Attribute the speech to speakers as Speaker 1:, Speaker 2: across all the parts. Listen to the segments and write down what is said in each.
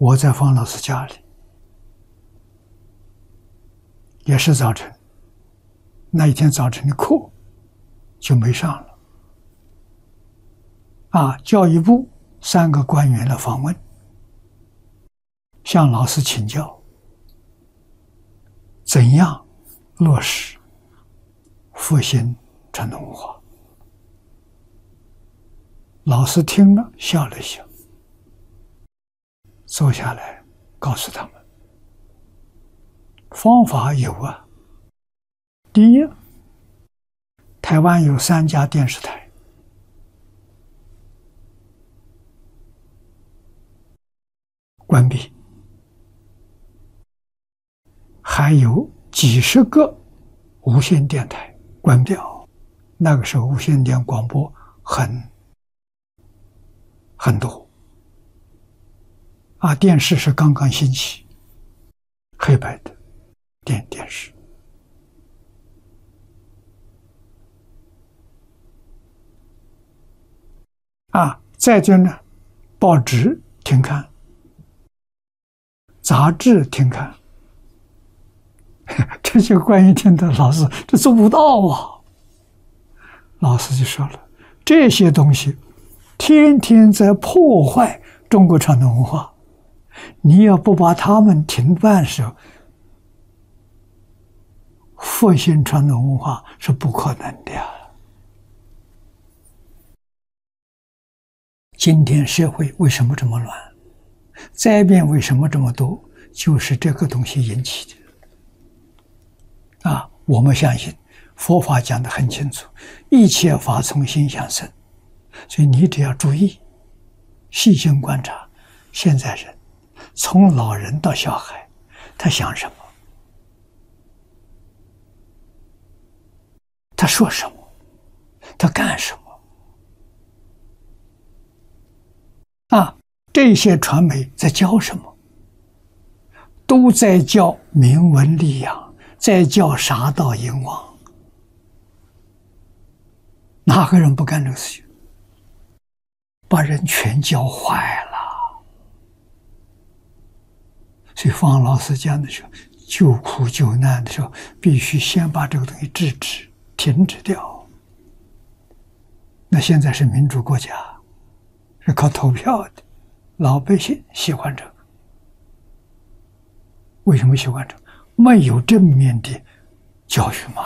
Speaker 1: 我在方老师家里，也是早晨，那一天早晨的课就没上了。教育部3个官员的访问，向老师请教怎样落实复兴传统文化。老师听了笑了笑，坐下来告诉他们，方法有啊。第一，台湾有3家电视台，关闭，还有几十个无线电台关掉。那个时候无线电广播很多电视是刚刚兴起，黑白的电视。再者呢，报纸停刊，杂志停刊。这些官员听的，老师这做不到啊。老师就说了，这些东西天天在破坏中国传统文化，你要不把他们停办时候，复兴传统文化是不可能的呀。今天社会为什么这么乱？灾变为什么这么多？就是这个东西引起的。我们相信佛法讲得很清楚，一切法从心想生。所以你只要注意，细心观察现在人，从老人到小孩，他想什么，他说什么，他干什么。这些传媒在教什么？都在教名闻利养，在教杀盗淫妄。哪个人不干这个事情？把人全教坏了。所以方老师讲的时候，救苦救难的时候，必须先把这个东西制止、停止掉。那现在是民主国家，是靠投票的，老百姓喜欢这个。为什么喜欢这个？没有正面的教育嘛，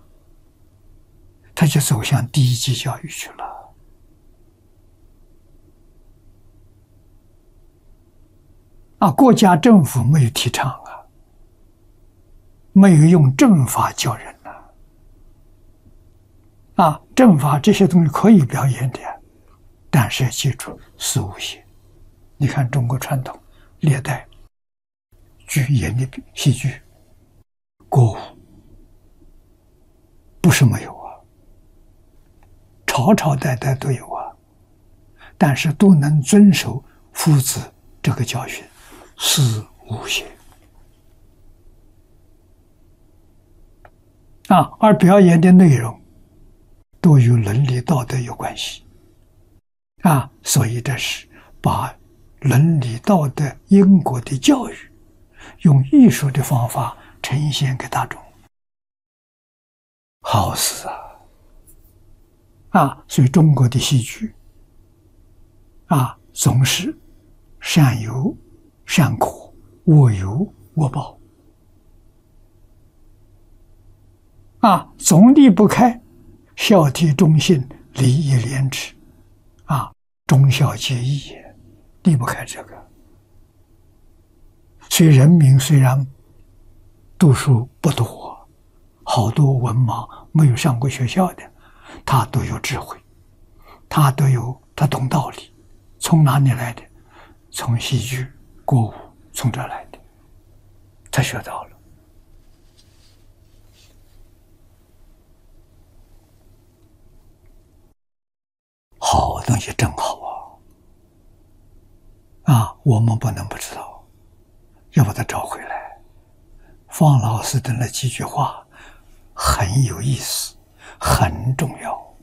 Speaker 1: 他就走向低级教育去了。国家政府没有提倡没有用正法教人正法这些东西可以表演的，但是要记住是无邪。你看中国传统历代剧演的戏剧、歌舞，不是没有朝朝代代都有但是都能遵守父子这个教训，是无邪而表演的内容都与伦理道德有关系所以这是把伦理道德因果的教育用艺术的方法呈现给大众，好事所以中国的戏剧总是善有善果，恶有恶报总离不开孝悌忠信礼义廉耻忠孝节义也，离不开这个。所以人民虽然读书不多，好多文盲没有上过学校的，他都有智慧，他懂道理。从哪里来的？从戏剧、歌舞，从这来的，他学到了。好东西真好我们不能不知道，要把它找回来。方老师的那几句话很有意思，很重要